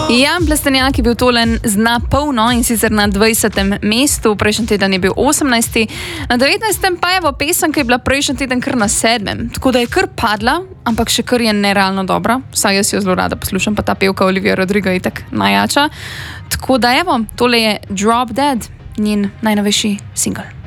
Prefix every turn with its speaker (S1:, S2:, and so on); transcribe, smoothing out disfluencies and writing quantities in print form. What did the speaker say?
S1: Jan Plestenjak je bil tole zna polno in sicer na 20. mestu, prejšnji teden je bil 18. Na 19. pa je pesem, ki je bila prejšnji teden kar na 7. Tako da je kar padla, ampak še kar je nerealno dobra. Vsaj jaz jo zelo rada poslušam, pa ta pevka Olivia Rodrigo je tak najjača. Tako da tole je Drop Dead, njen najnovejši single.